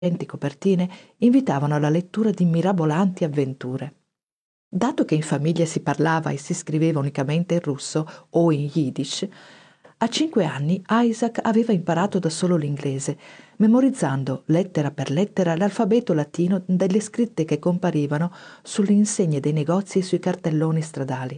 copertine invitavano alla lettura di mirabolanti avventure. Dato che in famiglia si parlava e si scriveva unicamente in russo o in yiddish, a 5 anni Isaac aveva imparato da solo l'inglese, memorizzando lettera per lettera l'alfabeto latino delle scritte che comparivano sulle insegne dei negozi e sui cartelloni stradali.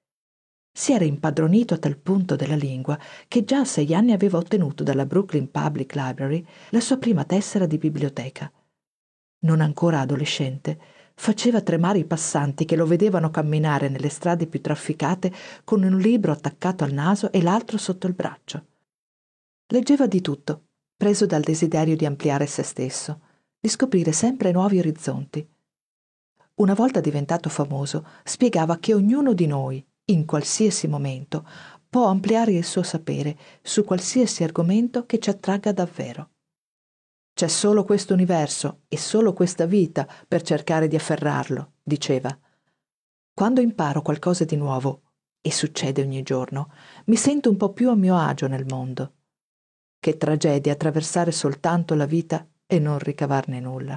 Si era impadronito a tal punto della lingua che già a 6 anni aveva ottenuto dalla Brooklyn Public Library la sua prima tessera di biblioteca. Non ancora adolescente, faceva tremare i passanti che lo vedevano camminare nelle strade più trafficate con un libro attaccato al naso e l'altro sotto il braccio. Leggeva di tutto, preso dal desiderio di ampliare se stesso, di scoprire sempre nuovi orizzonti. Una volta diventato famoso, spiegava che ognuno di noi, in qualsiasi momento, può ampliare il suo sapere su qualsiasi argomento che ci attragga davvero. C'è solo questo universo e solo questa vita per cercare di afferrarlo, diceva. Quando imparo qualcosa di nuovo, e succede ogni giorno, mi sento un po' più a mio agio nel mondo. Che tragedia attraversare soltanto la vita e non ricavarne nulla.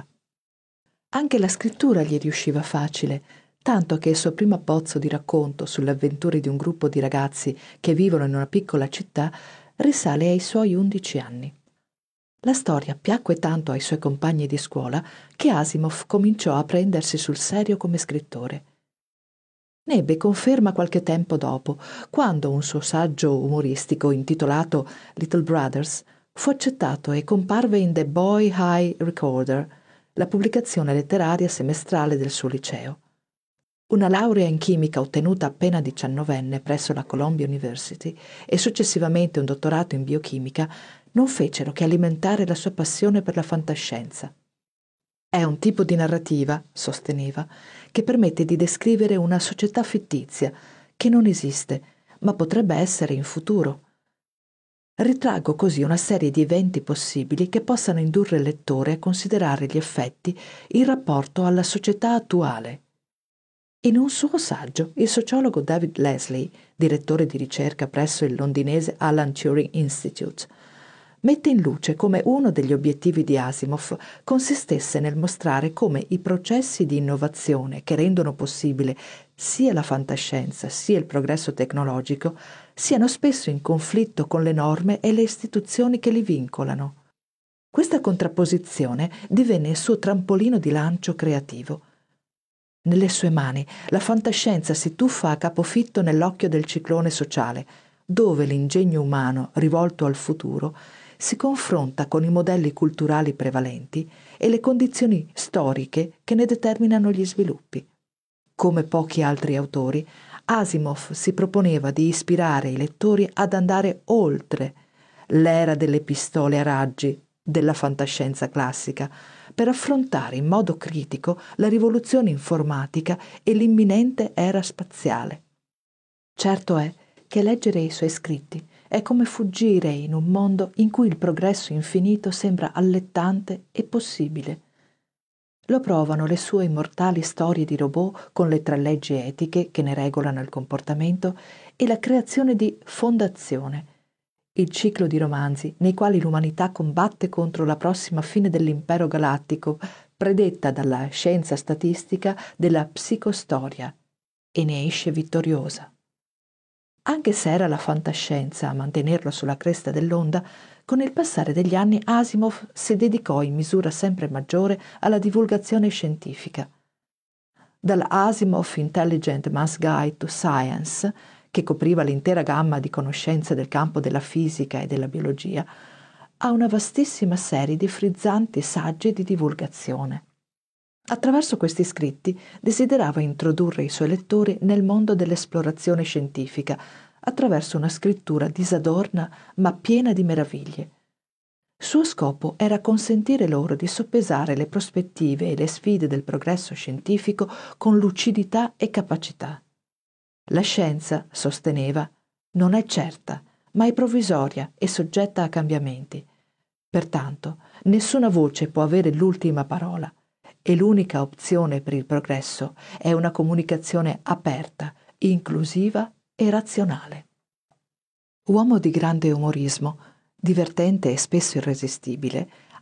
Anche la scrittura gli riusciva facile, tanto che il suo primo abbozzo di racconto sulle avventure di un gruppo di ragazzi che vivono in una piccola città risale ai suoi 11 anni. La storia piacque tanto ai suoi compagni di scuola che Asimov cominciò a prendersi sul serio come scrittore. Ne ebbe conferma qualche tempo dopo, quando un suo saggio umoristico intitolato Little Brothers fu accettato e comparve in The Boy High Recorder, la pubblicazione letteraria semestrale del suo liceo. Una laurea in chimica ottenuta appena 19enne presso la Columbia University e successivamente un dottorato in biochimica non fecero che alimentare la sua passione per la fantascienza. È un tipo di narrativa, sosteneva, che permette di descrivere una società fittizia che non esiste, ma potrebbe essere in futuro. Ritraggo così una serie di eventi possibili che possano indurre il lettore a considerare gli effetti in rapporto alla società attuale. In un suo saggio, il sociologo David Leslie, direttore di ricerca presso il londinese Alan Turing Institute, mette in luce come uno degli obiettivi di Asimov consistesse nel mostrare come i processi di innovazione che rendono possibile sia la fantascienza sia il progresso tecnologico siano spesso in conflitto con le norme e le istituzioni che li vincolano. Questa contrapposizione divenne il suo trampolino di lancio creativo. Nelle sue mani la fantascienza si tuffa a capofitto nell'occhio del ciclone sociale, dove l'ingegno umano, rivolto al futuro, si confronta con i modelli culturali prevalenti e le condizioni storiche che ne determinano gli sviluppi. Come pochi altri autori, Asimov si proponeva di ispirare i lettori ad andare oltre l'era delle pistole a raggi della fantascienza classica, per affrontare in modo critico la rivoluzione informatica e l'imminente era spaziale. Certo è che leggere i suoi scritti è come fuggire in un mondo in cui il progresso infinito sembra allettante e possibile. Lo provano le sue immortali storie di robot con le 3 leggi etiche che ne regolano il comportamento e la creazione di Fondazione, il ciclo di romanzi nei quali l'umanità combatte contro la prossima fine dell'impero galattico, predetta dalla scienza statistica della psicostoria, e ne esce vittoriosa. Anche se era la fantascienza a mantenerlo sulla cresta dell'onda, con il passare degli anni Asimov si dedicò in misura sempre maggiore alla divulgazione scientifica. Dall'Asimov Intelligent Mass Guide to Science, che copriva l'intera gamma di conoscenze del campo della fisica e della biologia, a una vastissima serie di frizzanti saggi di divulgazione. Attraverso questi scritti desiderava introdurre i suoi lettori nel mondo dell'esplorazione scientifica attraverso una scrittura disadorna ma piena di meraviglie. Suo scopo era consentire loro di soppesare le prospettive e le sfide del progresso scientifico con lucidità e capacità. La scienza, sosteneva, non è certa, ma è provvisoria e soggetta a cambiamenti. Pertanto, nessuna voce può avere l'ultima parola e l'unica opzione per il progresso è una comunicazione aperta, inclusiva e razionale. Uomo di grande umorismo, divertente e spesso irresistibile,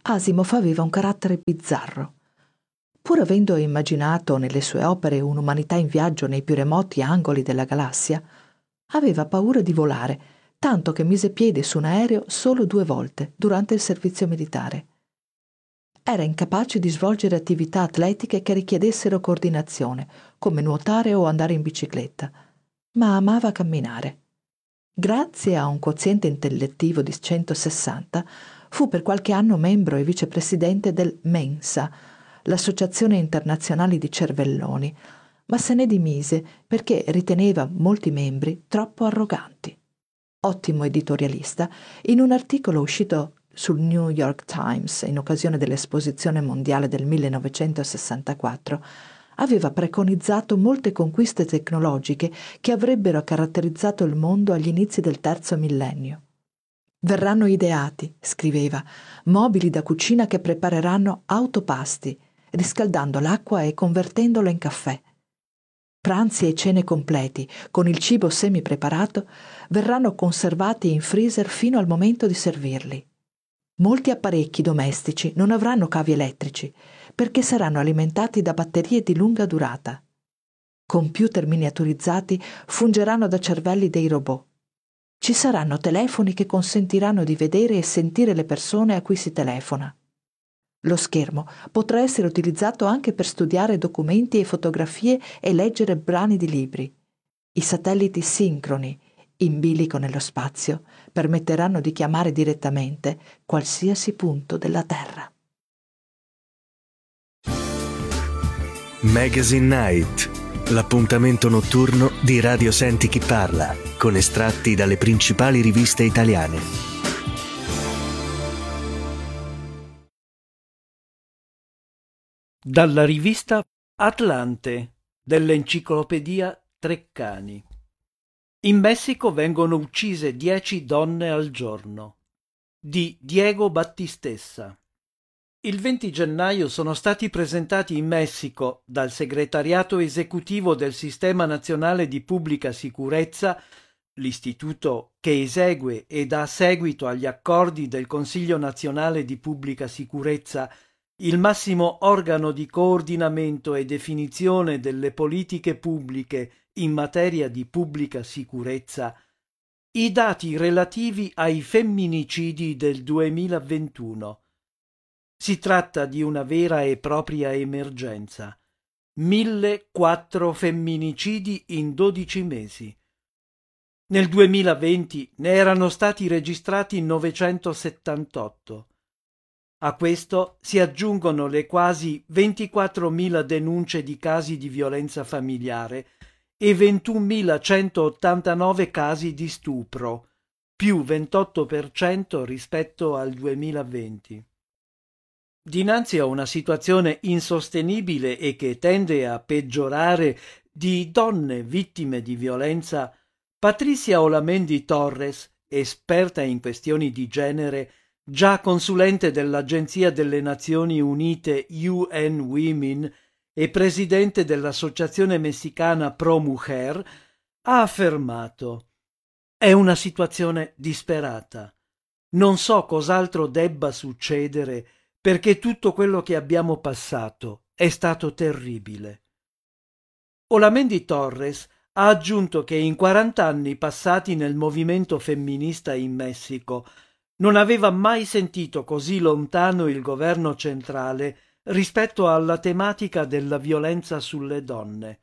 Asimov aveva un carattere bizzarro. Pur avendo immaginato nelle sue opere un'umanità in viaggio nei più remoti angoli della galassia, aveva paura di volare, tanto che mise piede su un aereo solo 2 volte durante il servizio militare. Era incapace di svolgere attività atletiche che richiedessero coordinazione, come nuotare o andare in bicicletta, ma amava camminare. Grazie a un quoziente intellettivo di 160, fu per qualche anno membro e vicepresidente del Mensa, l'Associazione Internazionale di Cervelloni, ma se ne dimise perché riteneva molti membri troppo arroganti. Ottimo editorialista, in un articolo uscito sul New York Times in occasione dell'Esposizione Mondiale del 1964, aveva preconizzato molte conquiste tecnologiche che avrebbero caratterizzato il mondo agli inizi del terzo millennio. Verranno ideati, scriveva, mobili da cucina che prepareranno autopasti, riscaldando l'acqua e convertendola in caffè. Pranzi e cene completi, con il cibo semi-preparato, verranno conservati in freezer fino al momento di servirli. Molti apparecchi domestici non avranno cavi elettrici, perché saranno alimentati da batterie di lunga durata. Computer miniaturizzati fungeranno da cervelli dei robot. Ci saranno telefoni che consentiranno di vedere e sentire le persone a cui si telefona. Lo schermo potrà essere utilizzato anche per studiare documenti e fotografie e leggere brani di libri. I satelliti sincroni, in bilico nello spazio, permetteranno di chiamare direttamente qualsiasi punto della Terra. Magazine Night, l'appuntamento notturno di Radio Senti Chi Parla, con estratti dalle principali riviste italiane. Dalla rivista Atlante dell'enciclopedia Treccani. In Messico vengono uccise 10 donne al giorno. Di Diego Battistessa. Il 20 gennaio sono stati presentati in Messico dal Segretariato Esecutivo del Sistema Nazionale di Pubblica Sicurezza, l'istituto che esegue e dà seguito agli accordi del Consiglio Nazionale di Pubblica Sicurezza, il massimo organo di coordinamento e definizione delle politiche pubbliche in materia di pubblica sicurezza, i dati relativi ai femminicidi del 2021. Si tratta di una vera e propria emergenza. 1.004 femminicidi in 12 mesi. Nel 2020 ne erano stati registrati 978. A questo si aggiungono le quasi 24.000 denunce di casi di violenza familiare e 21.189 casi di stupro, più 28% rispetto al 2020. Dinanzi a una situazione insostenibile e che tende a peggiorare di donne vittime di violenza, Patricia Olamendi Torres, esperta in questioni di genere, già consulente dell'Agenzia delle Nazioni Unite UN Women e presidente dell'Associazione Messicana Pro Mujer, ha affermato: «È una situazione disperata. Non so cos'altro debba succedere perché tutto quello che abbiamo passato è stato terribile». Olamendi Torres ha aggiunto che in 40 anni passati nel movimento femminista in Messico non aveva mai sentito così lontano il governo centrale rispetto alla tematica della violenza sulle donne.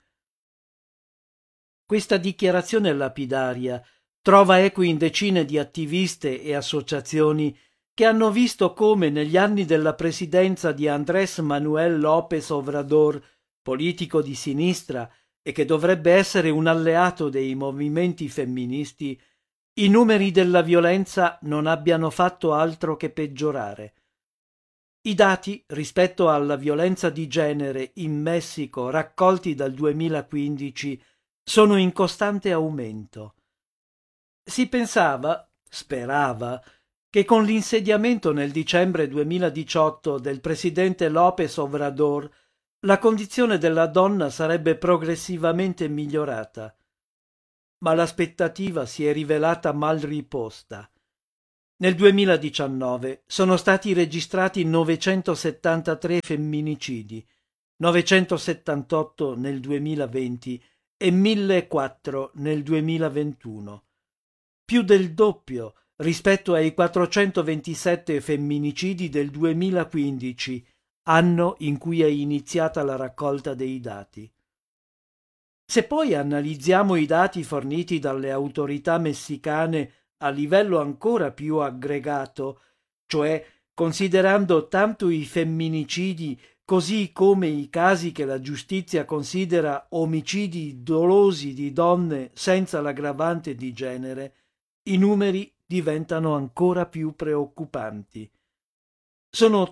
Questa dichiarazione lapidaria trova eco in decine di attiviste e associazioni che hanno visto come negli anni della presidenza di Andrés Manuel López Obrador, politico di sinistra e che dovrebbe essere un alleato dei movimenti femministi, i numeri della violenza non abbiano fatto altro che peggiorare. I dati rispetto alla violenza di genere in Messico raccolti dal 2015 sono in costante aumento. Si pensava, sperava, che con l'insediamento nel dicembre 2018 del presidente López Obrador la condizione della donna sarebbe progressivamente migliorata. Ma l'aspettativa si è rivelata mal riposta. Nel 2019 sono stati registrati 973 femminicidi, 978 nel 2020 e 1004 nel 2021. Più del doppio rispetto ai 427 femminicidi del 2015, anno in cui è iniziata la raccolta dei dati. Se poi analizziamo i dati forniti dalle autorità messicane a livello ancora più aggregato, cioè considerando tanto i femminicidi così come i casi che la giustizia considera omicidi dolosi di donne senza l'aggravante di genere, i numeri diventano ancora più preoccupanti. Sono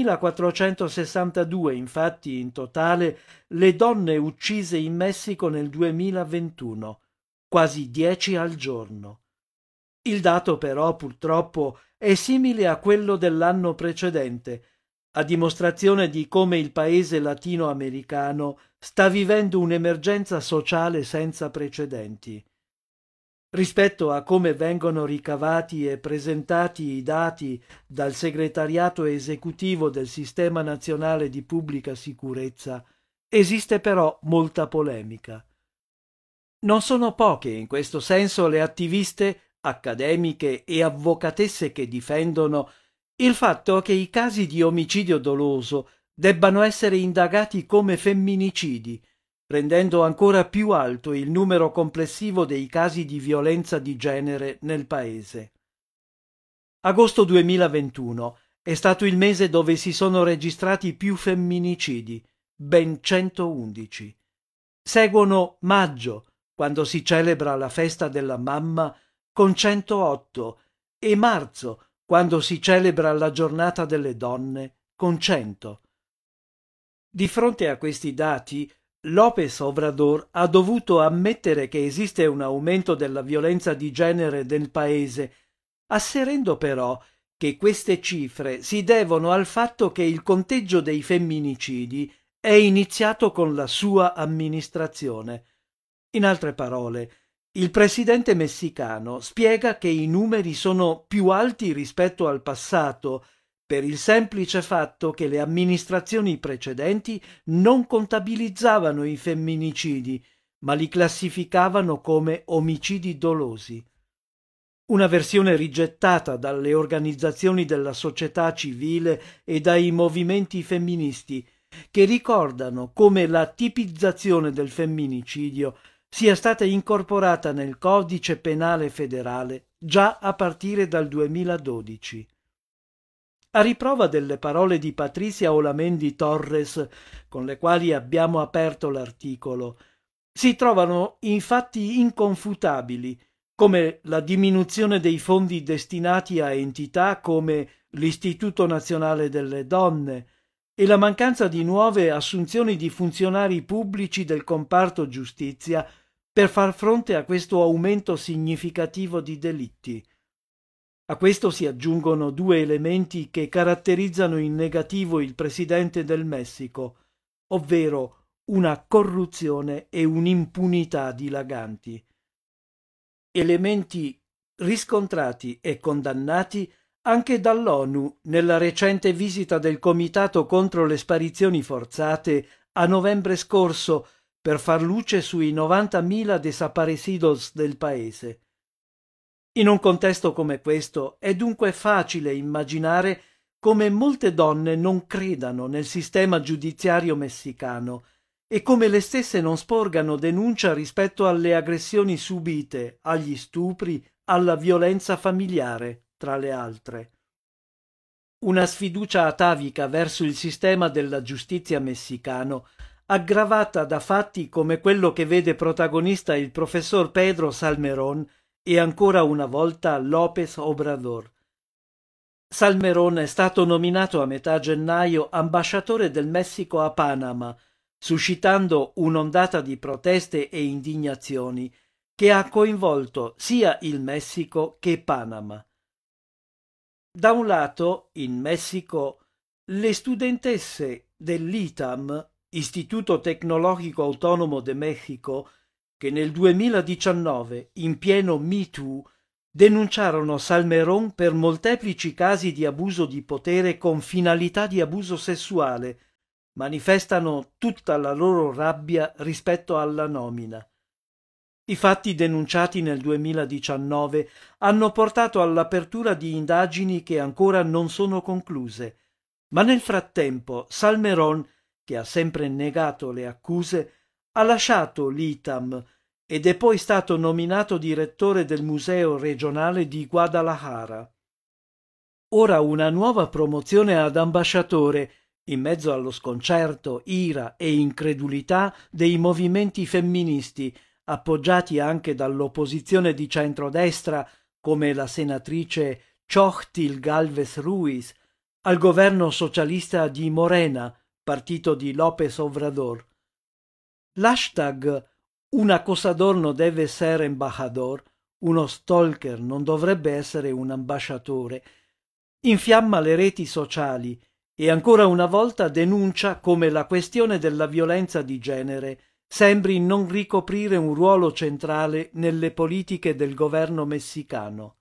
3.462 infatti in totale le donne uccise in Messico nel 2021, quasi 10 al giorno. Il dato però purtroppo è simile a quello dell'anno precedente, a dimostrazione di come il paese latinoamericano sta vivendo un'emergenza sociale senza precedenti. Rispetto a come vengono ricavati e presentati i dati dal segretariato esecutivo del Sistema Nazionale di Pubblica Sicurezza, esiste però molta polemica. Non sono poche in questo senso le attiviste, accademiche e avvocatesse che difendono il fatto che i casi di omicidio doloso debbano essere indagati come femminicidi, rendendo ancora più alto il numero complessivo dei casi di violenza di genere nel paese. Agosto 2021 è stato il mese dove si sono registrati più femminicidi, ben 111. Seguono maggio, quando si celebra la festa della mamma, con 108, e marzo, quando si celebra la giornata delle donne, con 100. Di fronte a questi dati, López Obrador ha dovuto ammettere che esiste un aumento della violenza di genere nel paese, asserendo però che queste cifre si devono al fatto che il conteggio dei femminicidi è iniziato con la sua amministrazione. In altre parole, il presidente messicano spiega che i numeri sono più alti rispetto al passato per il semplice fatto che le amministrazioni precedenti non contabilizzavano i femminicidi, ma li classificavano come omicidi dolosi. Una versione rigettata dalle organizzazioni della società civile e dai movimenti femministi, che ricordano come la tipizzazione del femminicidio sia stata incorporata nel Codice Penale federale già a partire dal 2012. A riprova delle parole di Patricia Olamendi Torres, con le quali abbiamo aperto l'articolo, si trovano infatti inconfutabili, come la diminuzione dei fondi destinati a entità come l'Istituto Nazionale delle Donne e la mancanza di nuove assunzioni di funzionari pubblici del comparto giustizia per far fronte a questo aumento significativo di delitti. A questo si aggiungono due elementi che caratterizzano in negativo il presidente del Messico, ovvero una corruzione e un'impunità dilaganti. Elementi riscontrati e condannati anche dall'ONU nella recente visita del Comitato contro le sparizioni forzate a novembre scorso per far luce sui 90.000 desaparecidos del paese. In un contesto come questo è dunque facile immaginare come molte donne non credano nel sistema giudiziario messicano e come le stesse non sporgano denuncia rispetto alle aggressioni subite, agli stupri, alla violenza familiare, tra le altre. Una sfiducia atavica verso il sistema della giustizia messicano, aggravata da fatti come quello che vede protagonista il professor Pedro Salmerón e ancora una volta López Obrador. Salmerón è stato nominato a metà gennaio ambasciatore del Messico a Panama, suscitando un'ondata di proteste e indignazioni che ha coinvolto sia il Messico che Panama. Da un lato, in Messico, le studentesse dell'ITAM, Istituto Tecnológico Autónomo de México, che nel 2019, in pieno Me Too, denunciarono Salmeron per molteplici casi di abuso di potere con finalità di abuso sessuale. Manifestano tutta la loro rabbia rispetto alla nomina. I fatti denunciati nel 2019 hanno portato all'apertura di indagini che ancora non sono concluse, ma nel frattempo Salmeron, che ha sempre negato le accuse, ha lasciato l'ITAM ed è poi stato nominato direttore del Museo regionale di Guadalajara. Ora una nuova promozione ad ambasciatore, in mezzo allo sconcerto, ira e incredulità dei movimenti femministi, appoggiati anche dall'opposizione di centrodestra, come la senatrice Xochitl Gálvez Ruiz, al governo socialista di Morena, partito di López Obrador. L'hashtag "Un acosador no deve ser embajador", uno stalker non dovrebbe essere un ambasciatore, infiamma le reti sociali e ancora una volta denuncia come la questione della violenza di genere sembri non ricoprire un ruolo centrale nelle politiche del governo messicano.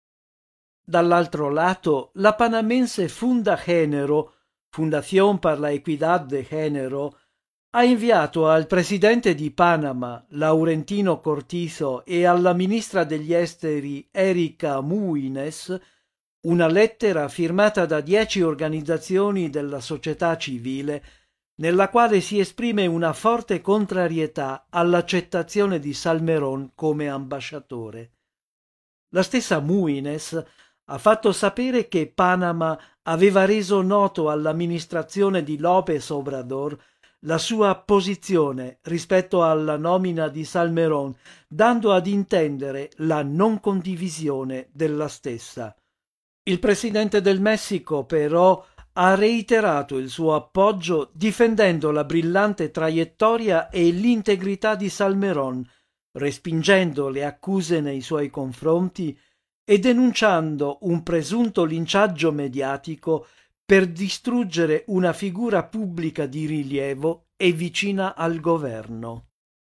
Dall'altro lato, la panamense Funda Género, Fundación para la Equidad de Género, ha inviato al presidente di Panama, Laurentino Cortizo, e alla ministra degli esteri, Erika Moines, una lettera firmata da 10 organizzazioni della società civile, nella quale si esprime una forte contrarietà all'accettazione di Salmeron come ambasciatore. La stessa Moines ha fatto sapere che Panama aveva reso noto all'amministrazione di López Obrador la sua posizione rispetto alla nomina di Salmeron, dando ad intendere la non condivisione della stessa. Il presidente del Messico, però, ha reiterato il suo appoggio difendendo la brillante traiettoria e l'integrità di Salmeron, respingendo le accuse nei suoi confronti e denunciando un presunto linciaggio mediatico per distruggere una figura pubblica di rilievo e vicina al governo.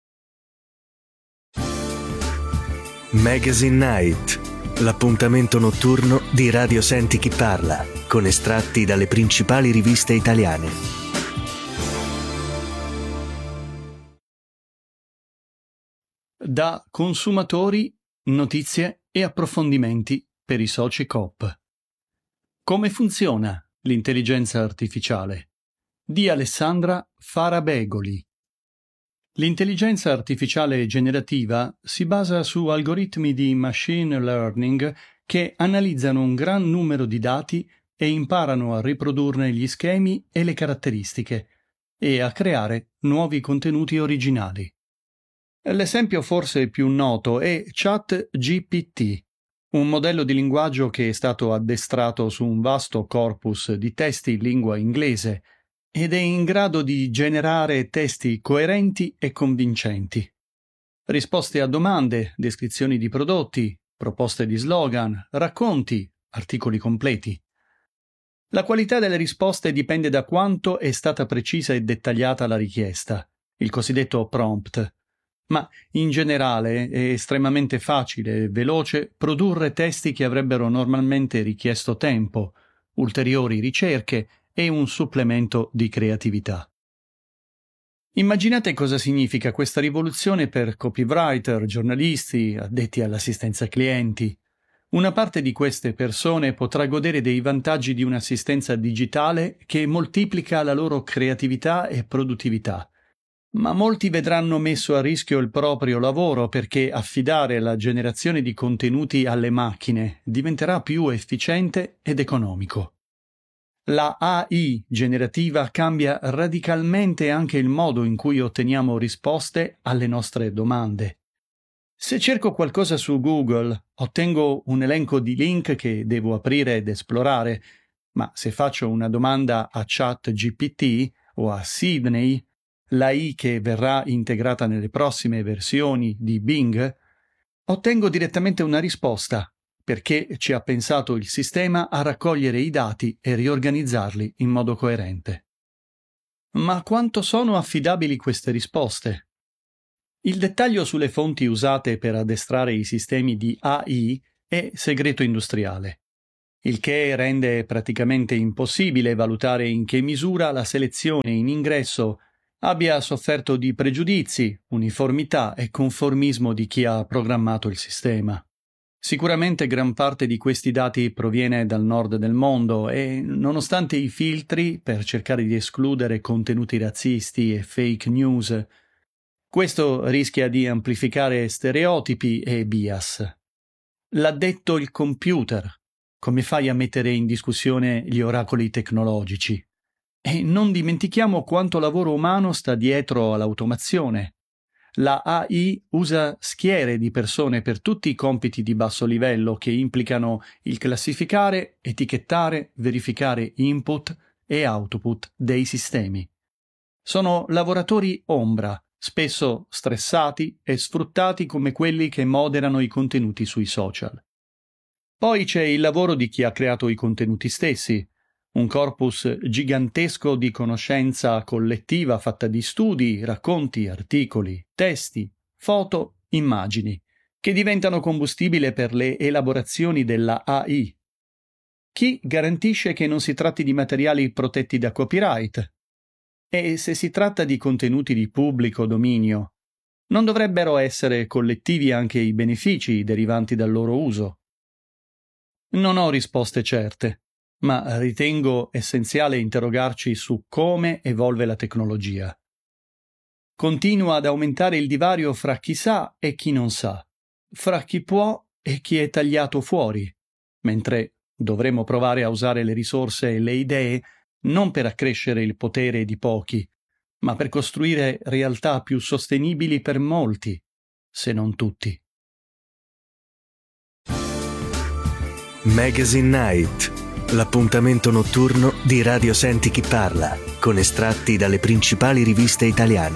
Magazine Night, l'appuntamento notturno di Radio Senti Chi Parla, con estratti dalle principali riviste italiane. Da consumatori, notizie e approfondimenti per i soci Coop. Come funziona l'intelligenza artificiale? Di Alessandra Farabegoli. L'intelligenza artificiale generativa si basa su algoritmi di machine learning che analizzano un gran numero di dati e imparano a riprodurne gli schemi e le caratteristiche e a creare nuovi contenuti originali. L'esempio forse più noto è ChatGPT, un modello di linguaggio che è stato addestrato su un vasto corpus di testi in lingua inglese ed è in grado di generare testi coerenti e convincenti. Risposte a domande, descrizioni di prodotti, proposte di slogan, racconti, articoli completi. La qualità delle risposte dipende da quanto è stata precisa e dettagliata la richiesta, il cosiddetto prompt. Ma in generale è estremamente facile e veloce produrre testi che avrebbero normalmente richiesto tempo, ulteriori ricerche e un supplemento di creatività. Immaginate cosa significa questa rivoluzione per copywriter, giornalisti, addetti all'assistenza clienti. Una parte di queste persone potrà godere dei vantaggi di un'assistenza digitale che moltiplica la loro creatività e produttività. Ma molti vedranno messo a rischio il proprio lavoro perché affidare la generazione di contenuti alle macchine diventerà più efficiente ed economico. La AI generativa cambia radicalmente anche il modo in cui otteniamo risposte alle nostre domande. Se cerco qualcosa su Google, ottengo un elenco di link che devo aprire ed esplorare, ma se faccio una domanda a ChatGPT o a Sydney, l'AI che verrà integrata nelle prossime versioni di Bing, ottengo direttamente una risposta, perché ci ha pensato il sistema a raccogliere i dati e riorganizzarli in modo coerente. Ma quanto sono affidabili queste risposte? Il dettaglio sulle fonti usate per addestrare i sistemi di AI è segreto industriale, il che rende praticamente impossibile valutare in che misura la selezione in ingresso abbia sofferto di pregiudizi, uniformità e conformismo di chi ha programmato il sistema. Sicuramente gran parte di questi dati proviene dal nord del mondo e, nonostante i filtri per cercare di escludere contenuti razzisti e fake news, questo rischia di amplificare stereotipi e bias. L'ha detto il computer. Come fai a mettere in discussione gli oracoli tecnologici? E non dimentichiamo quanto lavoro umano sta dietro all'automazione. La AI usa schiere di persone per tutti i compiti di basso livello che implicano il classificare, etichettare, verificare input e output dei sistemi. Sono lavoratori ombra, spesso stressati e sfruttati come quelli che moderano i contenuti sui social. Poi c'è il lavoro di chi ha creato i contenuti stessi, un corpus gigantesco di conoscenza collettiva fatta di studi, racconti, articoli, testi, foto, immagini, che diventano combustibile per le elaborazioni della AI. Chi garantisce che non si tratti di materiali protetti da copyright? E se si tratta di contenuti di pubblico dominio, non dovrebbero essere collettivi anche i benefici derivanti dal loro uso? Non ho risposte certe, ma ritengo essenziale interrogarci su come evolve la tecnologia. Continua ad aumentare il divario fra chi sa e chi non sa, fra chi può e chi è tagliato fuori, mentre dovremmo provare a usare le risorse e le idee non per accrescere il potere di pochi, ma per costruire realtà più sostenibili per molti, se non tutti. Magazine Night, l'appuntamento notturno di Radio Senti Chi Parla, con estratti dalle principali riviste italiane.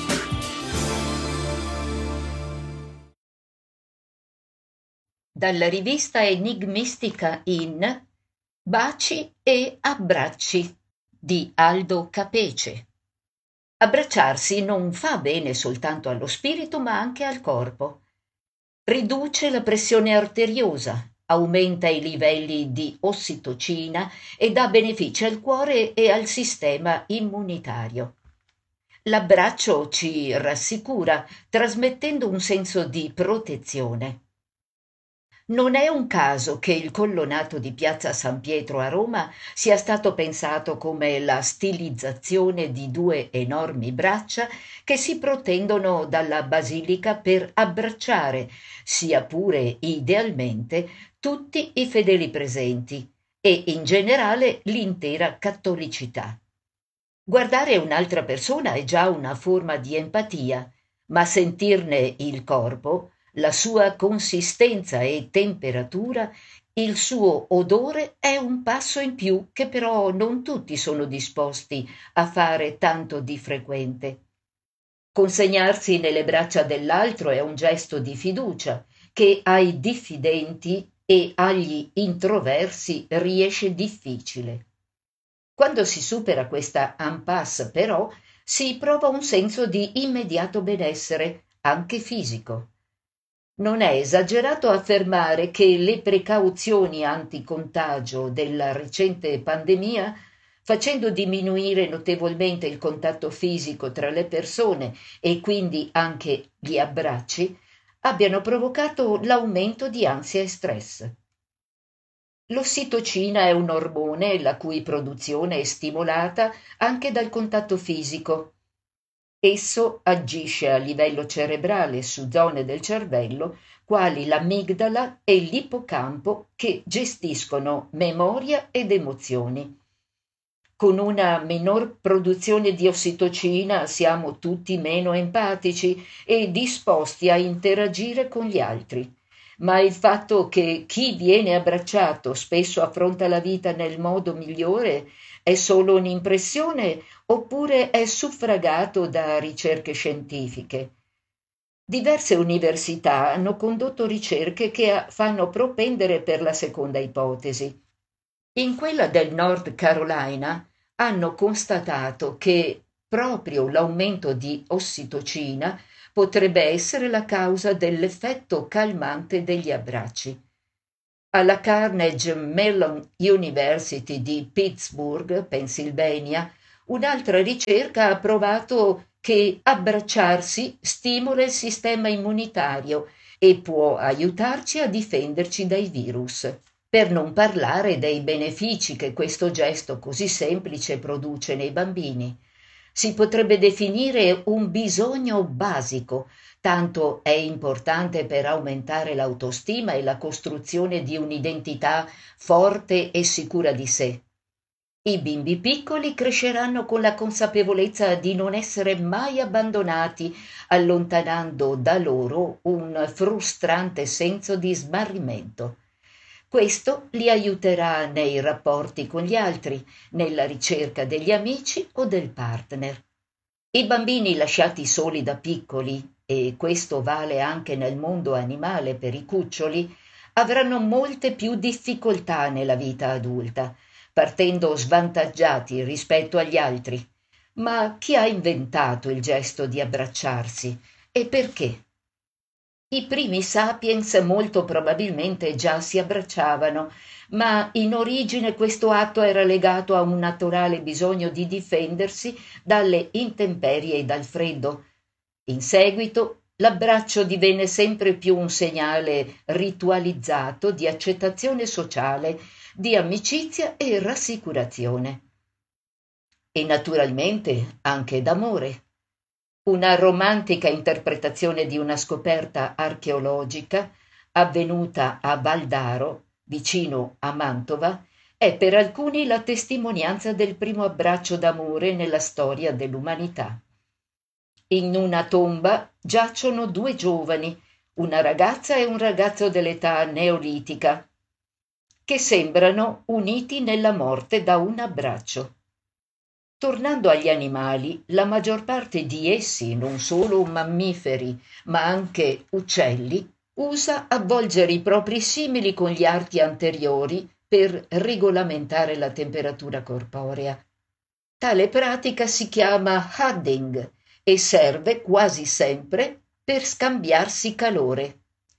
Dalla rivista enigmistica in Baci e abbracci di Aldo Capece. Abbracciarsi non fa bene soltanto allo spirito, ma anche al corpo. Riduce la pressione arteriosa, aumenta i livelli di ossitocina e dà benefici al cuore e al sistema immunitario. L'abbraccio ci rassicura, trasmettendo un senso di protezione. Non è un caso che il colonnato di Piazza San Pietro a Roma sia stato pensato come la stilizzazione di due enormi braccia che si protendono dalla basilica per abbracciare, sia pure idealmente, tutti i fedeli presenti e in generale l'intera cattolicità. Guardare un'altra persona è già una forma di empatia, ma sentirne il corpo, la sua consistenza e temperatura, il suo odore è un passo in più che però non tutti sono disposti a fare tanto di frequente. Consegnarsi nelle braccia dell'altro è un gesto di fiducia che ai diffidenti e agli introversi riesce difficile. Quando si supera questa impasse, però, si prova un senso di immediato benessere, anche fisico. Non è esagerato affermare che le precauzioni anticontagio della recente pandemia, facendo diminuire notevolmente il contatto fisico tra le persone e quindi anche gli abbracci, abbiano provocato l'aumento di ansia e stress. L'ossitocina è un ormone la cui produzione è stimolata anche dal contatto fisico. Esso agisce a livello cerebrale su zone del cervello quali l'amigdala e l'ippocampo che gestiscono memoria ed emozioni. Con una minor produzione di ossitocina siamo tutti meno empatici e disposti a interagire con gli altri. Ma il fatto che chi viene abbracciato spesso affronta la vita nel modo migliore è solo un'impressione oppure è suffragato da ricerche scientifiche? Diverse università hanno condotto ricerche che fanno propendere per la seconda ipotesi. In quella del North Carolina hanno constatato che proprio l'aumento di ossitocina potrebbe essere la causa dell'effetto calmante degli abbracci. Alla Carnegie Mellon University di Pittsburgh, Pennsylvania, un'altra ricerca ha provato che abbracciarsi stimola il sistema immunitario e può aiutarci a difenderci dai virus. Per non parlare dei benefici che questo gesto così semplice produce nei bambini. Si potrebbe definire un bisogno basico, tanto è importante per aumentare l'autostima e la costruzione di un'identità forte e sicura di sé. I bimbi piccoli cresceranno con la consapevolezza di non essere mai abbandonati, allontanando da loro un frustrante senso di smarrimento. Questo li aiuterà nei rapporti con gli altri, nella ricerca degli amici o del partner. I bambini lasciati soli da piccoli, e questo vale anche nel mondo animale per i cuccioli, avranno molte più difficoltà nella vita adulta, partendo svantaggiati rispetto agli altri. Ma chi ha inventato il gesto di abbracciarsi e perché? I primi sapiens molto probabilmente già si abbracciavano, ma in origine questo atto era legato a un naturale bisogno di difendersi dalle intemperie e dal freddo. In seguito l'abbraccio divenne sempre più un segnale ritualizzato di accettazione sociale, di amicizia e rassicurazione. E naturalmente anche d'amore. Una romantica interpretazione di una scoperta archeologica avvenuta a Valdaro, vicino a Mantova, è per alcuni la testimonianza del primo abbraccio d'amore nella storia dell'umanità. In una tomba giacciono due giovani, una ragazza e un ragazzo dell'età neolitica, che sembrano uniti nella morte da un abbraccio. Tornando agli animali, la maggior parte di essi, non solo mammiferi, ma anche uccelli, usa avvolgere i propri simili con gli arti anteriori per regolamentare la temperatura corporea. Tale pratica si chiama hudding e serve quasi sempre per scambiarsi calore.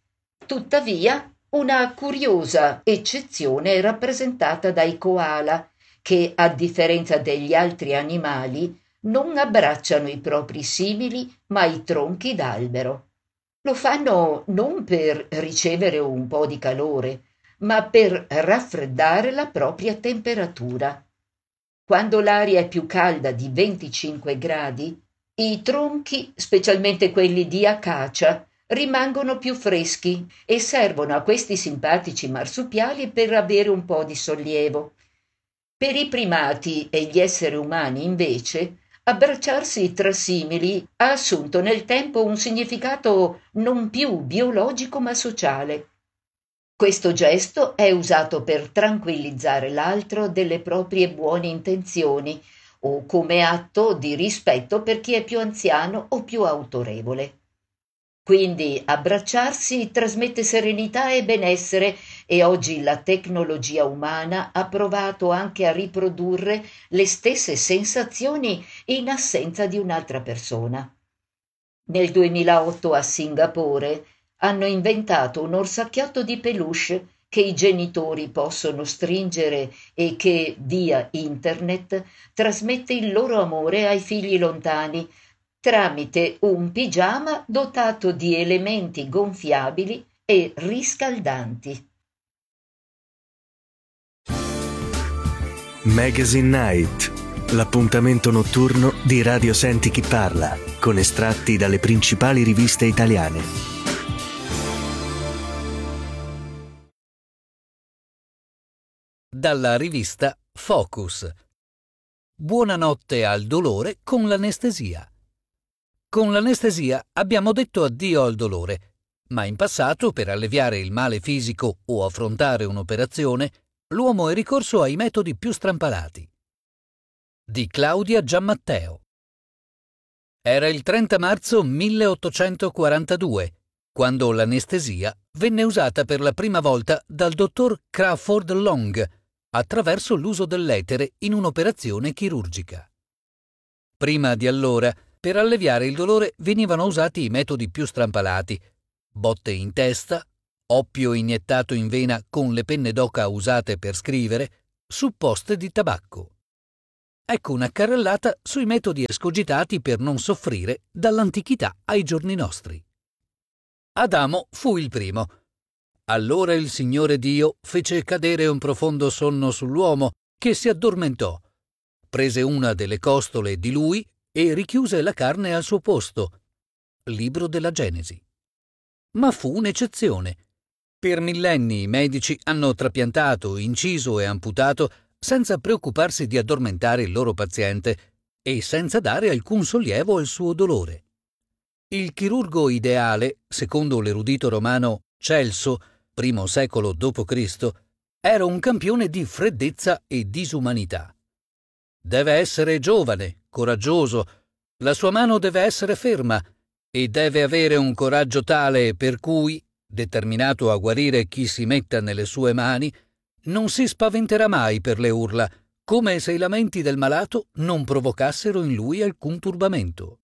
Tuttavia, una curiosa eccezione è rappresentata dai koala, che, a differenza degli altri animali, non abbracciano i propri simili, ma i tronchi d'albero. Lo fanno non per ricevere un po' di calore, ma per raffreddare la propria temperatura. Quando l'aria è più calda di 25 gradi, i tronchi, specialmente quelli di acacia, rimangono più freschi e servono a questi simpatici marsupiali per avere un po' di sollievo. Per i primati e gli esseri umani, invece, abbracciarsi tra simili ha assunto nel tempo un significato non più biologico ma sociale. Questo gesto è usato per tranquillizzare l'altro delle proprie buone intenzioni o come atto di rispetto per chi è più anziano o più autorevole. Quindi abbracciarsi trasmette serenità e benessere e oggi la tecnologia umana ha provato anche a riprodurre le stesse sensazioni in assenza di un'altra persona. Nel 2008 a Singapore hanno inventato un orsacchiotto di peluche che i genitori possono stringere e che, via internet, trasmette il loro amore ai figli lontani, tramite un pigiama dotato di elementi gonfiabili e riscaldanti. Magazine Night, l'appuntamento notturno di Radio Senti Chi Parla, con estratti dalle principali riviste italiane. Dalla rivista Focus. Buonanotte al dolore con l'anestesia. Con l'anestesia abbiamo detto addio al dolore, ma in passato, per alleviare il male fisico o affrontare un'operazione, l'uomo è ricorso ai metodi più strampalati. Di Claudia Giammatteo. Era il 30 marzo 1842, quando l'anestesia venne usata per la prima volta dal dottor Crawford Long attraverso l'uso dell'etere in un'operazione chirurgica. Prima di allora, per alleviare il dolore venivano usati i metodi più strampalati: botte in testa, oppio iniettato in vena con le penne d'oca usate per scrivere, supposte di tabacco. Ecco una carrellata sui metodi escogitati per non soffrire dall'antichità ai giorni nostri. Adamo fu il primo. Allora il Signore Dio fece cadere un profondo sonno sull'uomo, che si addormentò. Prese una delle costole di lui e richiuse la carne al suo posto. Libro della Genesi. Ma fu un'eccezione. Per millenni i medici hanno trapiantato, inciso e amputato senza preoccuparsi di addormentare il loro paziente e senza dare alcun sollievo al suo dolore. Il chirurgo ideale, secondo l'erudito romano Celso, I secolo d.C., era un campione di freddezza e disumanità. Deve essere giovane, coraggioso, la sua mano deve essere ferma e deve avere un coraggio tale per cui, determinato a guarire chi si metta nelle sue mani, non si spaventerà mai per le urla, come se i lamenti del malato non provocassero in lui alcun turbamento.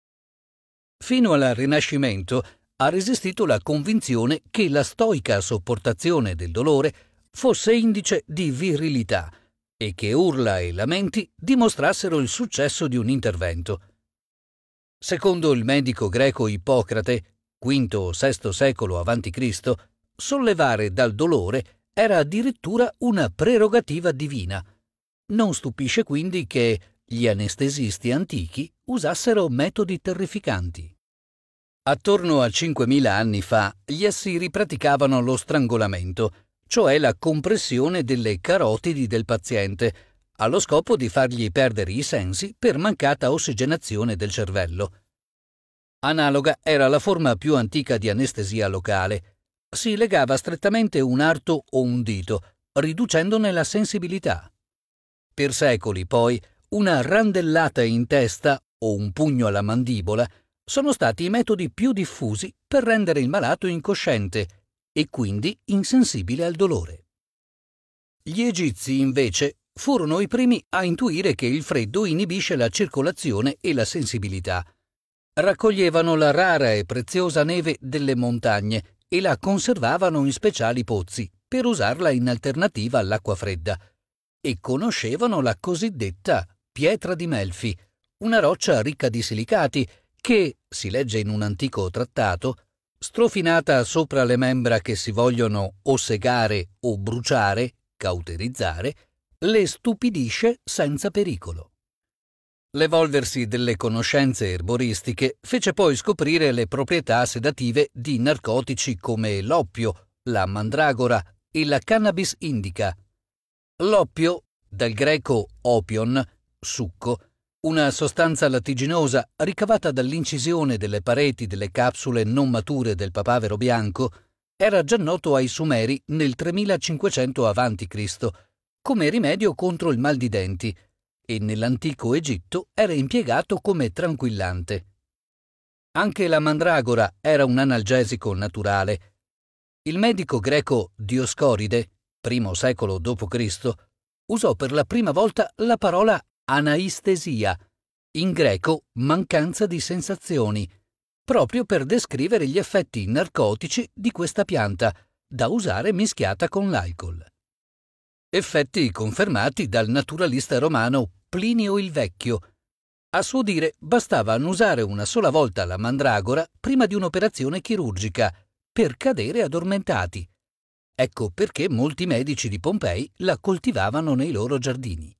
Fino al Rinascimento ha resistito la convinzione che la stoica sopportazione del dolore fosse indice di virilità e che urla e lamenti dimostrassero il successo di un intervento. Secondo il medico greco Ippocrate, V o VI secolo a.C., sollevare dal dolore era addirittura una prerogativa divina. Non stupisce quindi che gli anestesisti antichi usassero metodi terrificanti. Attorno a 5.000 anni fa gli Assiri praticavano lo strangolamento, cioè la compressione delle carotidi del paziente, allo scopo di fargli perdere i sensi per mancata ossigenazione del cervello. Analoga era la forma più antica di anestesia locale. Si legava strettamente un arto o un dito, riducendone la sensibilità. Per secoli, poi, una randellata in testa o un pugno alla mandibola sono stati i metodi più diffusi per rendere il malato incosciente e quindi insensibile al dolore. Gli egizi, invece, furono i primi a intuire che il freddo inibisce la circolazione e la sensibilità. Raccoglievano la rara e preziosa neve delle montagne e la conservavano in speciali pozzi per usarla in alternativa all'acqua fredda, e conoscevano la cosiddetta pietra di Melfi, una roccia ricca di silicati che, si legge in un antico trattato, strofinata sopra le membra che si vogliono o segare o bruciare, cauterizzare, le stupidisce senza pericolo. L'evolversi delle conoscenze erboristiche fece poi scoprire le proprietà sedative di narcotici come l'oppio, la mandragora e la cannabis indica. L'oppio, dal greco opion, succo, una sostanza lattiginosa ricavata dall'incisione delle pareti delle capsule non mature del papavero bianco, era già noto ai Sumeri nel 3500 a.C. come rimedio contro il mal di denti, e nell'antico Egitto era impiegato come tranquillante. Anche la mandragora era un analgesico naturale. Il medico greco Dioscoride, I secolo d.C., usò per la prima volta la parola anaistesia, in greco mancanza di sensazioni, proprio per descrivere gli effetti narcotici di questa pianta, da usare mischiata con l'alcol. Effetti confermati dal naturalista romano Plinio il Vecchio. A suo dire bastava annusare una sola volta la mandragora prima di un'operazione chirurgica per cadere addormentati. Ecco perché molti medici di Pompei la coltivavano nei loro giardini.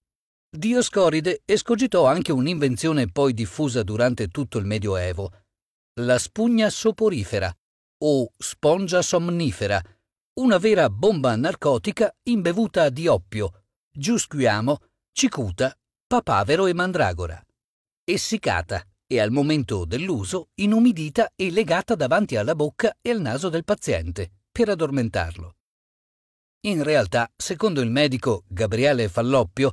Dioscoride escogitò anche un'invenzione poi diffusa durante tutto il Medioevo, la spugna soporifera o spongia somnifera, una vera bomba narcotica imbevuta di oppio, giusquiamo, cicuta, papavero e mandragora, essiccata e al momento dell'uso inumidita e legata davanti alla bocca e al naso del paziente per addormentarlo. In realtà, secondo il medico Gabriele Falloppio,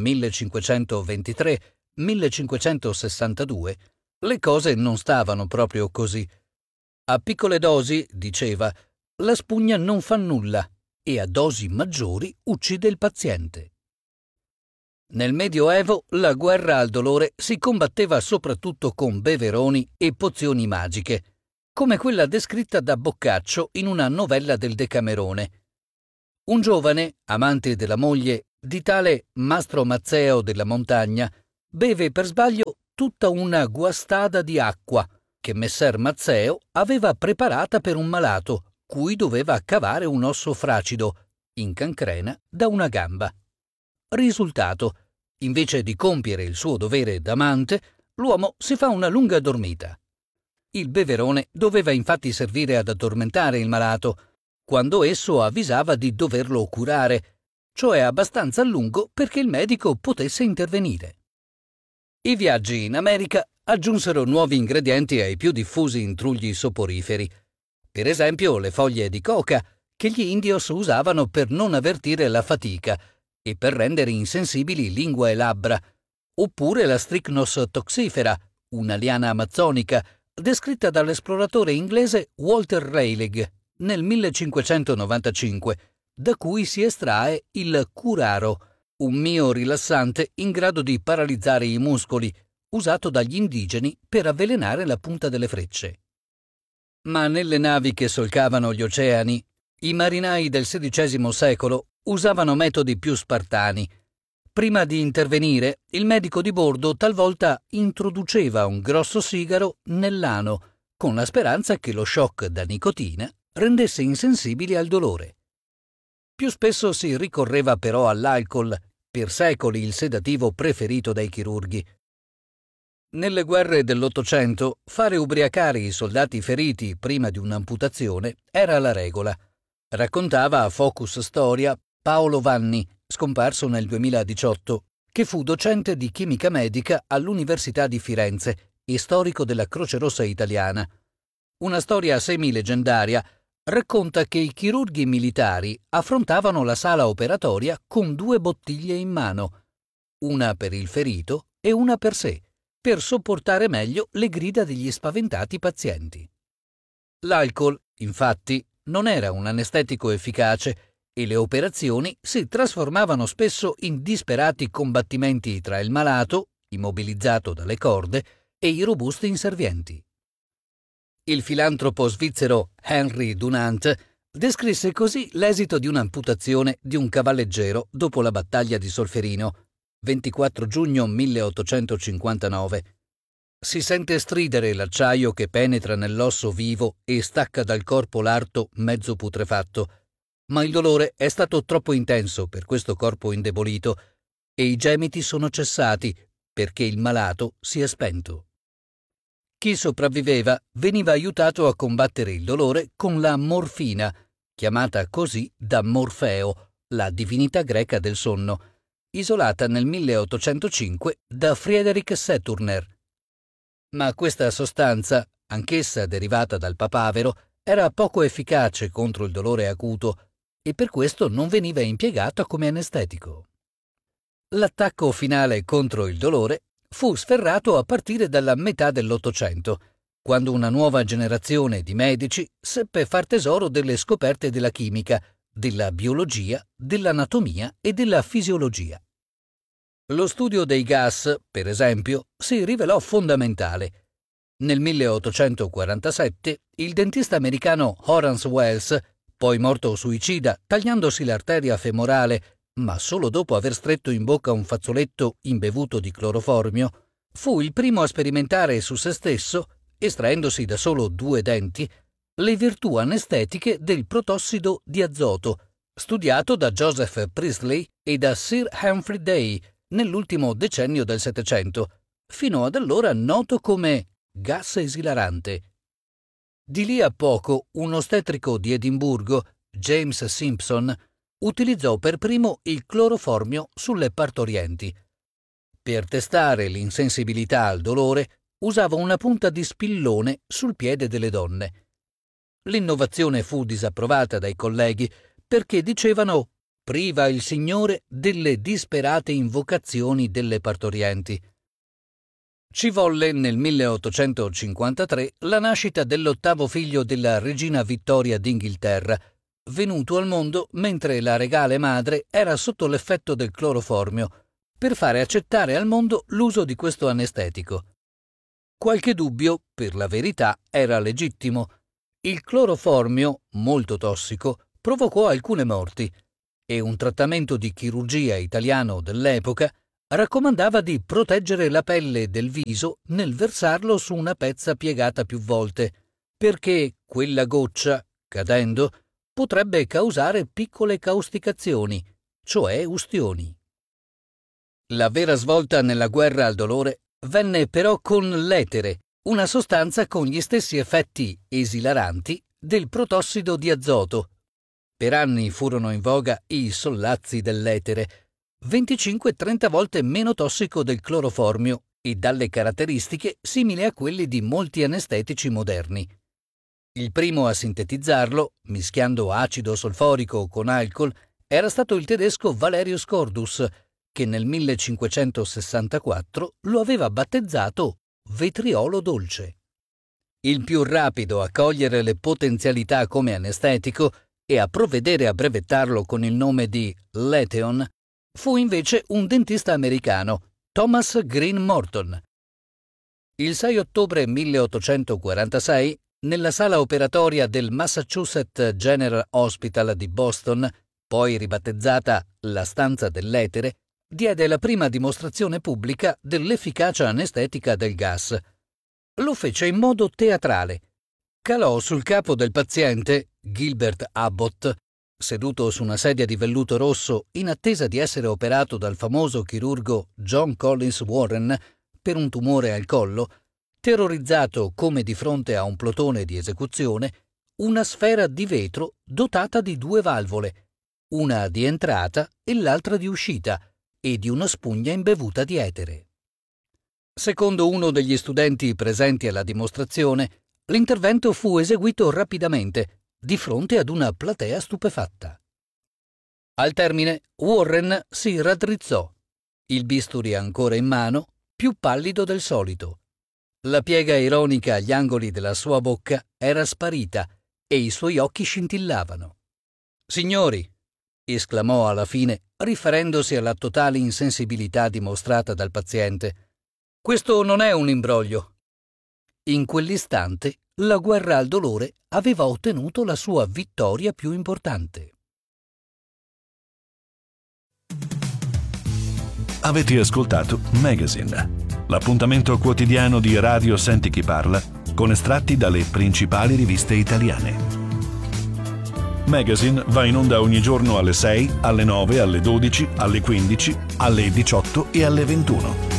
1523-1562, le cose non stavano proprio così. A piccole dosi, diceva, la spugna non fa nulla e a dosi maggiori uccide il paziente. Nel Medioevo la guerra al dolore si combatteva soprattutto con beveroni e pozioni magiche. come quella descritta da Boccaccio in una novella del Decamerone. Un giovane, amante della moglie di tale Mastro Mazzeo della Montagna, beve per sbaglio tutta una guastada di acqua che messer Mazzeo aveva preparata per un malato cui doveva cavare un osso fracido, in cancrena, da una gamba. Risultato: invece di compiere il suo dovere d'amante, l'uomo si fa una lunga dormita. Il beverone doveva infatti servire ad addormentare il malato, quando esso avvisava di doverlo curare, cioè abbastanza a lungo perché il medico potesse intervenire. I viaggi in America aggiunsero nuovi ingredienti ai più diffusi intrugli soporiferi. Per esempio le foglie di coca, che gli indios usavano per non avvertire la fatica e per rendere insensibili lingua e labbra, oppure la Strychnos toxifera, una liana amazzonica, descritta dall'esploratore inglese Walter Raleigh nel 1595, da cui si estrae il curaro, un mio rilassante in grado di paralizzare i muscoli, usato dagli indigeni per avvelenare la punta delle frecce. Ma nelle navi che solcavano gli oceani, i marinai del XVI secolo usavano metodi più spartani. Prima di intervenire, il medico di bordo talvolta introduceva un grosso sigaro nell'ano, con la speranza che lo shock da nicotina rendesse insensibili al dolore. Più spesso si ricorreva però all'alcol, per secoli il sedativo preferito dai chirurghi. Nelle guerre dell'Ottocento, fare ubriacare i soldati feriti prima di un'amputazione era la regola. Raccontava a Focus Storia Paolo Vanni, scomparso nel 2018, che fu docente di chimica medica all'Università di Firenze e storico della Croce Rossa italiana. Una storia semi-leggendaria racconta che i chirurghi militari affrontavano la sala operatoria con 2 bottiglie in mano, una per il ferito e una per sé, per sopportare meglio le grida degli spaventati pazienti. L'alcol, infatti, non era un anestetico efficace e le operazioni si trasformavano spesso in disperati combattimenti tra il malato, immobilizzato dalle corde, e i robusti inservienti. Il filantropo svizzero Henry Dunant descrisse così l'esito di un'amputazione di un cavalleggero dopo la battaglia di Solferino, 24 giugno 1859. Si sente stridere l'acciaio che penetra nell'osso vivo e stacca dal corpo l'arto mezzo putrefatto, ma il dolore è stato troppo intenso per questo corpo indebolito e i gemiti sono cessati perché il malato si è spento. Chi sopravviveva veniva aiutato a combattere il dolore con la morfina, chiamata così da Morfeo, la divinità greca del sonno, isolata nel 1805 da Friedrich Saturner. Ma questa sostanza, anch'essa derivata dal papavero, era poco efficace contro il dolore acuto e per questo non veniva impiegata come anestetico. L'attacco finale contro il dolore fu sferrato a partire dalla metà dell'Ottocento, quando una nuova generazione di medici seppe far tesoro delle scoperte della chimica, della biologia, dell'anatomia e della fisiologia. Lo studio dei gas, per esempio, si rivelò fondamentale. Nel 1847 il dentista americano Horace Wells, poi morto suicida tagliandosi l'arteria femorale, ma solo dopo aver stretto in bocca un fazzoletto imbevuto di cloroformio, fu il primo a sperimentare su se stesso, estraendosi da solo 2 denti, le virtù anestetiche del protossido di azoto, studiato da Joseph Priestley e da Sir Humphrey Day nell'ultimo decennio del Settecento, fino ad allora noto come gas esilarante. Di lì a poco un ostetrico di Edimburgo, James Simpson, utilizzò per primo il cloroformio sulle partorienti. Per testare l'insensibilità al dolore, usava una punta di spillone sul piede delle donne. L'innovazione fu disapprovata dai colleghi perché dicevano priva il Signore delle disperate invocazioni delle partorienti. Ci volle nel 1853 la nascita dell'8º figlio della regina Vittoria d'Inghilterra, venuto al mondo mentre la regale madre era sotto l'effetto del cloroformio, per fare accettare al mondo l'uso di questo anestetico. Qualche dubbio, per la verità, era legittimo. Il cloroformio, molto tossico, provocò alcune morti e un trattamento di chirurgia italiano dell'epoca raccomandava di proteggere la pelle del viso nel versarlo su una pezza piegata più volte, perché quella goccia, cadendo, potrebbe causare piccole causticazioni, cioè ustioni. La vera svolta nella guerra al dolore venne però con l'etere, una sostanza con gli stessi effetti esilaranti del protossido di azoto. Per anni furono in voga i sollazzi dell'etere, 25-30 volte meno tossico del cloroformio e dalle caratteristiche simili a quelli di molti anestetici moderni. Il primo a sintetizzarlo, mischiando acido solforico con alcol, era stato il tedesco Valerius Cordus, che nel 1564 lo aveva battezzato vetriolo dolce. Il più rapido a cogliere le potenzialità come anestetico e a provvedere a brevettarlo con il nome di Letheon fu invece un dentista americano, Thomas Green Morton. Il 6 ottobre 1846, nella sala operatoria del Massachusetts General Hospital di Boston, poi ribattezzata la stanza dell'etere, diede la prima dimostrazione pubblica dell'efficacia anestetica del gas. Lo fece in modo teatrale. Calò sul capo del paziente, Gilbert Abbott, seduto su una sedia di velluto rosso in attesa di essere operato dal famoso chirurgo John Collins Warren per un tumore al collo, terrorizzato come di fronte a un plotone di esecuzione, una sfera di vetro dotata di 2 valvole, una di entrata e l'altra di uscita, e di una spugna imbevuta di etere. Secondo uno degli studenti presenti alla dimostrazione, l'intervento fu eseguito rapidamente, di fronte ad una platea stupefatta. Al termine, Warren si raddrizzò, il bisturi ancora in mano, più pallido del solito. La piega ironica agli angoli della sua bocca era sparita e i suoi occhi scintillavano. «Signori», esclamò alla fine, riferendosi alla totale insensibilità dimostrata dal paziente, «questo non è un imbroglio». In quell'istante la guerra al dolore aveva ottenuto la sua vittoria più importante. Avete ascoltato Magazine, l'appuntamento quotidiano di Radio Senti Chi Parla con estratti dalle principali riviste italiane. Magazine va in onda ogni giorno alle 6, alle 9, alle 12, alle 15, alle 18 e alle 21.